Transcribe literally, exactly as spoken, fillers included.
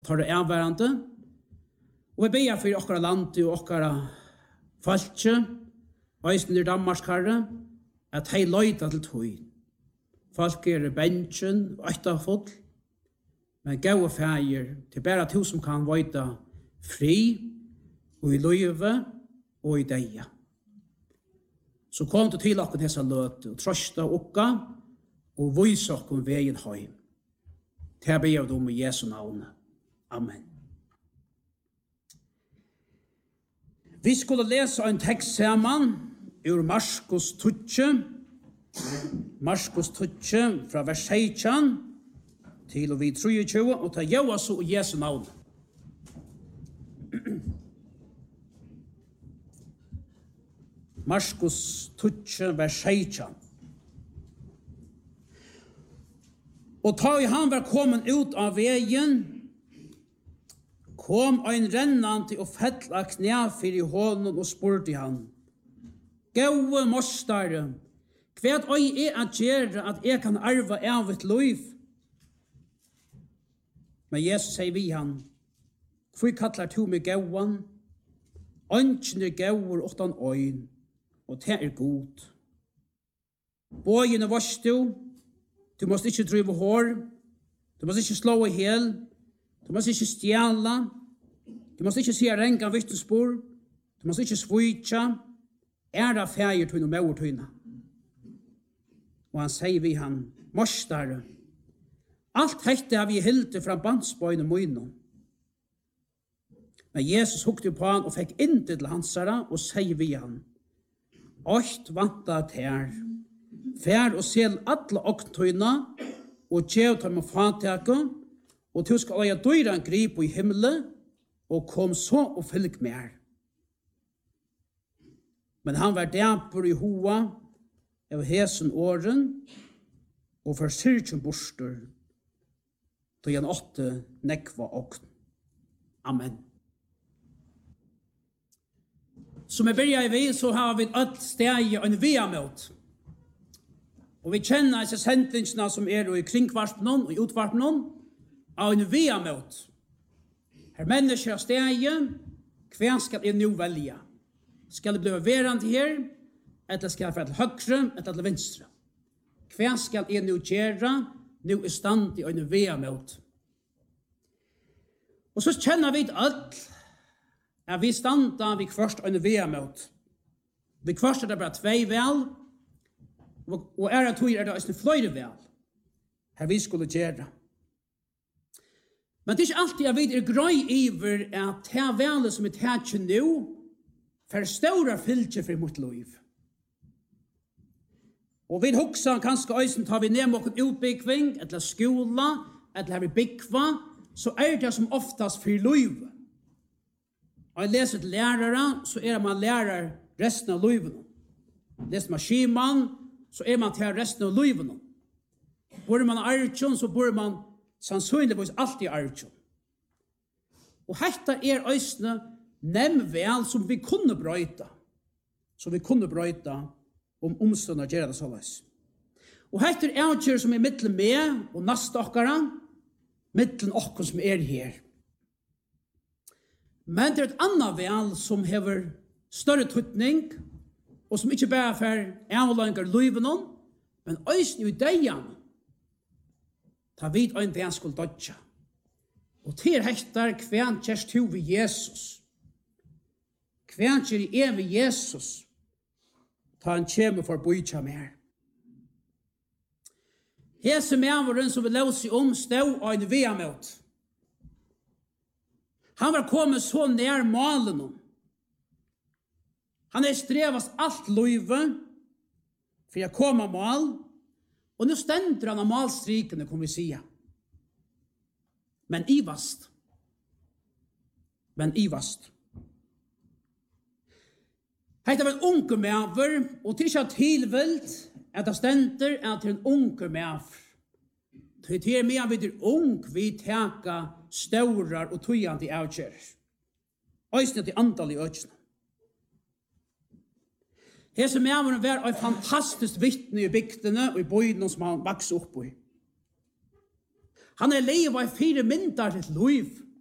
tar det avværende, og vi ber for okkara land og okkara falske, eisen i Danmarkskarre, at hei løyta til tøy. Folk er bensjen, øytafull, men gau og fægir, til bare to som kan vøyta fri, og i løyve, og i deia. Så kom det til okkur hessa løte, og trøsta okka, og vise okkur veien heim. Til jeg ber om i Jesu navn. Amen. Vi skulle lese en tekst sammen, ur Marskos tutje, Marskos tutje fra vers seksten til vi treogtjue, og ta gjøa så i Jesu navn. Marskos tutje vers seksten. Og ta i han var kommet ut av veien, kom ein rennant og fettla knæ fyrir hånden og spurte han, Gaue mostare, hva oi er at gjøre at jeg kan arva av et liv? Men Jesus sier vi han, hvor kallar du meg gauan? Ønskene gauer åttan øyn, og det er god. Bøyene varst du, du måst ikke drive hår, du måst ikke slå i hel, du måst ikke stjæla, du måst ikke se renga vittnesbord, du måst ikke svitja, er det fægir tøyne og mauer tøyne. Og han sier vi han, mostare, alt hette har vi hilde fra bandsbøyne møyne. Men Jesus hukte på han og fikk inn til hansara og sier vi han, Ocht vanta ter, fær og sel alle oktøyne, og tjev tar med fatake, og du skal leie døyren grip i himmelen, og kom så og fylg mer. Men han var dæper i hoa av hesen åren, og for syrkjen borster, da han åtte nekva okn. Amen. Som jeg begynner i vi, så har vi et steg en via-møt. Og vi kjenner disse sendingsene som er i kringkvarten og i utvarten av en via-møt. Her mennesker har steget, hva skal jeg nå velge? Skal det bli verande her, eller skal jeg få til høyre, eller til venstre? Hva skal jeg nå gjøre, nå i stand i en vea-møt? Og så kjenner vi alt, at vi standa vi først en vea-møt. Vi først er det bare tvei vel, og er det tog er det også flere vel, her vi skulle gjøre. Men det er ikke alltid jeg vet er grøy iver at det velet som er tætje nå, for stora fylke for mot liv. Og vi hoksa kanskje øysen tar vi ned mot utbyggving, eller skola, eller her vi byggva, så er det som oftast for liv. Og jeg leser til lærere, så er man lærer resten av livet. Leser man skiman, så er man til resten av livet. Bor man arjon, så bor man sannsynligvis alltid arjon. Og hetta er øysene nem vel som vi kunne brøyta. Som vi kunne brøyta om omstående gjør det såleis. Og hetta er avgjør som er mittel med og nast okkara, mittel okkara som er her. Men det er et annet vel som hever større tøtning, og som ikke bare for avlanger livet noen, men øysen i deian, ta vid ein den skulle dodja. Og til hektar kvæn kjærst tu ved Jesus. Kvæn kjær i evig Jesus, ta han kjemme for bøytja mer. Hese mæveren som vi løs i om stau og en veamøt. Han var kommet så nær malen om. Han er strevast alt løyve for å komme mal, og nå stender han av malstrikene, kan vi sige. Men ivast. Men ivast. Hetta var en unge mæver, og til ikke tilvilt at det stender at det er en unge mæver. Til er med at vi er ung, vi teka staurar og tøyande avkjører. Øysene til antall i økene. Hese mæveren var en fantastisk vittne i bygdene og i bøydene som han vokste opp i. Han er livet i fire myndar til liv.